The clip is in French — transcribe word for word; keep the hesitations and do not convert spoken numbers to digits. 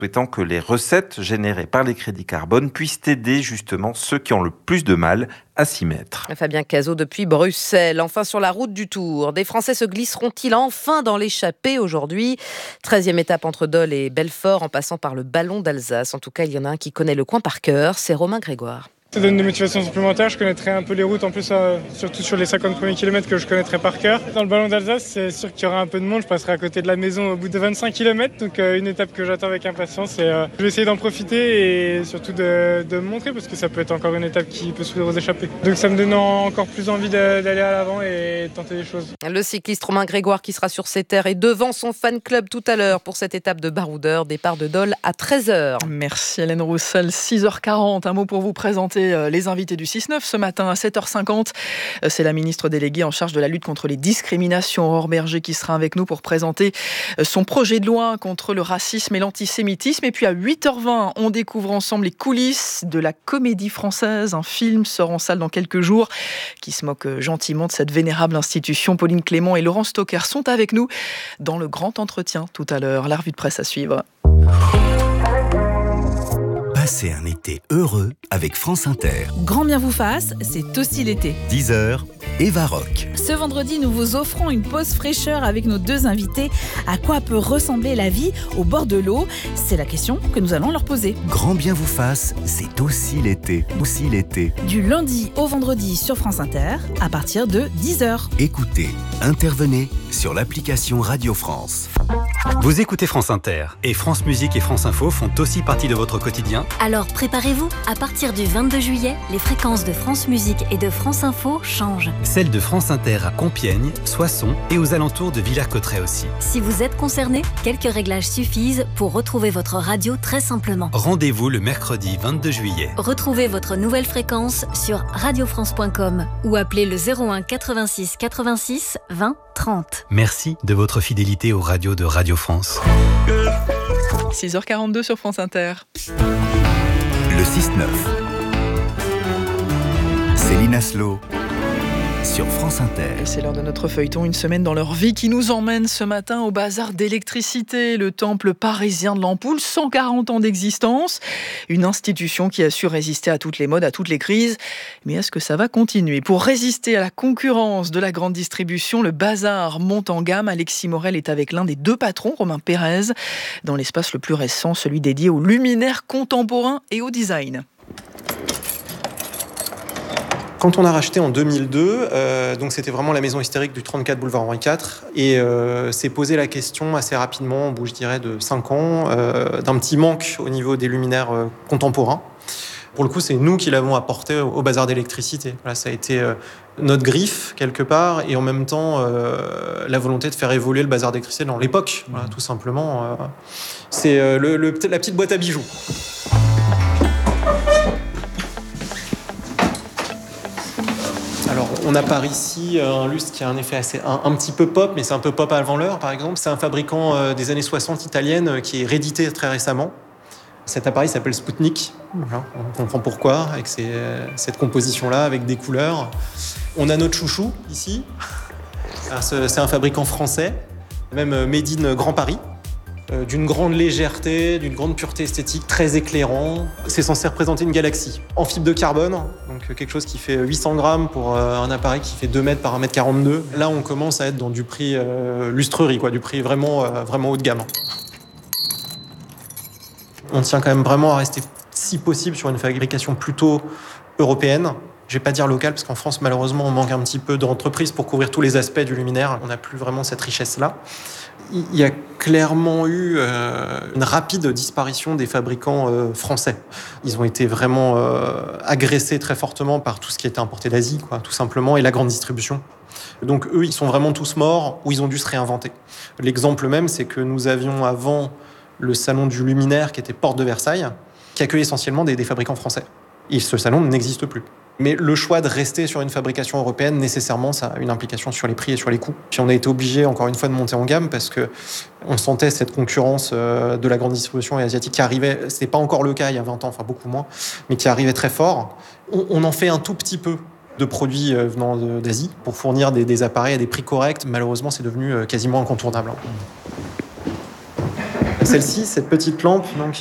souhaitant que les recettes générées par les crédits carbone puissent aider justement ceux qui ont le plus de mal à s'y mettre. Fabien Cazot depuis Bruxelles. Enfin sur la route du Tour, des Français se glisseront-ils enfin dans l'échappée aujourd'hui ? treizième étape entre Dole et Belfort en passant par le Ballon d'Alsace. En tout cas, il y en a un qui connaît le coin par cœur, c'est Romain Grégoire. Ça donne des motivations supplémentaires, je connaîtrai un peu les routes en plus, euh, surtout sur les cinquante premiers kilomètres que je connaîtrai par cœur. Dans le Ballon d'Alsace, c'est sûr qu'il y aura un peu de monde, je passerai à côté de la maison au bout de vingt-cinq kilomètres, donc euh, une étape que j'attends avec impatience et euh, je vais essayer d'en profiter et surtout de, de me montrer parce que ça peut être encore une étape qui peut s'ouvrir aux échappées. Donc ça me donne encore plus envie de, d'aller à l'avant et tenter des choses. Le cycliste Romain Grégoire qui sera sur ses terres et devant son fan club tout à l'heure pour cette étape de baroudeur, départ de Dole à treize heures. Merci Hélène Roussel, six heures quarante, un mot pour vous présenter les invités du six neuf ce matin à sept heures cinquante. C'est la ministre déléguée en charge de la lutte contre les discriminations, Aurore Berger, qui sera avec nous pour présenter son projet de loi contre le racisme et l'antisémitisme. Et puis à huit heures vingt, on découvre ensemble les coulisses de la Comédie Française. Un film sort en salle dans quelques jours qui se moque gentiment de cette vénérable institution. Pauline Clément et Laurent Stocker sont avec nous dans le grand entretien tout à l'heure. La revue de presse à suivre. Passez un été heureux avec France Inter. Grand bien vous fasse, c'est aussi l'été. dix heures, Eva Rock. Ce vendredi, nous vous offrons une pause fraîcheur avec nos deux invités. À quoi peut ressembler la vie au bord de l'eau ? C'est la question que nous allons leur poser. Grand bien vous fasse, c'est aussi l'été. Aussi l'été. Du lundi au vendredi sur France Inter, à partir de dix heures. Écoutez, intervenez sur l'application Radio France. Vous écoutez France Inter et France Musique et France Info font aussi partie de votre quotidien. Alors préparez-vous, à partir du vingt-deux juillet, les fréquences de France Musique et de France Info changent. Celles de France Inter à Compiègne, Soissons et aux alentours de Villers-Cotterêts aussi. Si vous êtes concerné, quelques réglages suffisent pour retrouver votre radio très simplement. Rendez-vous le mercredi vingt-deux juillet. Retrouvez votre nouvelle fréquence sur radio france point com ou appelez le zéro un quatre-vingt-six quatre-vingt-six vingt trente. Merci de votre fidélité aux radios de Radio France. six heures quarante-deux sur France Inter. Le six neuf. Céline Aslo sur France Inter. Et c'est l'heure de notre feuilleton, une semaine dans leur vie qui nous emmène ce matin au bazar d'électricité, le temple parisien de l'ampoule, cent quarante ans d'existence, une institution qui a su résister à toutes les modes, à toutes les crises. Mais est-ce que ça va continuer ? Pour résister à la concurrence de la grande distribution, le bazar monte en gamme. Alexis Morel est avec l'un des deux patrons, Romain Pérez, dans l'espace le plus récent, celui dédié aux luminaires contemporains et au design. Quand on a racheté en deux mille deux, euh, donc c'était vraiment la maison historique du trente-quatre boulevard Henri quatre, et euh, s'est posé la question assez rapidement, au bout je dirais de cinq ans, euh, d'un petit manque au niveau des luminaires euh, contemporains. Pour le coup, c'est nous qui l'avons apporté au, au bazar d'électricité. Voilà, ça a été euh, notre griffe quelque part, et en même temps euh, la volonté de faire évoluer le bazar d'électricité dans l'époque, voilà, tout simplement. Euh, c'est euh, le, le, la petite boîte à bijoux. Alors, on a par ici un lustre qui a un effet assez, un, un petit peu pop, mais c'est un peu pop avant l'heure, par exemple. C'est un fabricant euh, des années soixante italienne euh, qui est réédité très récemment. Cet appareil s'appelle Spoutnik. Voilà, on comprend pourquoi, avec ces, cette composition-là, avec des couleurs. On a notre chouchou, ici. Alors, c'est un fabricant français, même made in Grand Paris. Euh, d'une grande légèreté, d'une grande pureté esthétique, très éclairant. C'est censé représenter une galaxie. En fibre de carbone, donc quelque chose qui fait huit cents grammes pour euh, un appareil qui fait deux mètres par un mètre quarante-deux. Là, on commence à être dans du prix euh, lustrerie, quoi, du prix vraiment, euh, vraiment haut de gamme. On tient quand même vraiment à rester, si possible, sur une fabrication plutôt européenne. Je vais pas dire locale, parce qu'en France, malheureusement, on manque un petit peu d'entreprises pour couvrir tous les aspects du luminaire. On n'a plus vraiment cette richesse-là. Il y a clairement eu euh, une rapide disparition des fabricants euh, français. Ils ont été vraiment euh, agressés très fortement par tout ce qui était importé d'Asie, quoi, tout simplement, et la grande distribution. Donc eux, ils sont vraiment tous morts, ou ils ont dû se réinventer. L'exemple même, c'est que nous avions avant le salon du luminaire, qui était porte de Versailles, qui accueillait essentiellement des, des fabricants français. Et ce salon n'existe plus. Mais le choix de rester sur une fabrication européenne, nécessairement, ça a une implication sur les prix et sur les coûts. Puis on a été obligé, encore une fois, de monter en gamme parce que on sentait cette concurrence de la grande distribution et asiatique qui arrivait. C'était pas encore le cas il y a vingt ans, enfin beaucoup moins, mais qui arrivait très fort. On, on en fait un tout petit peu de produits venant d'Asie pour fournir des, des appareils à des prix corrects. Malheureusement, c'est devenu quasiment incontournable. celle-ci, cette petite lampe, donc,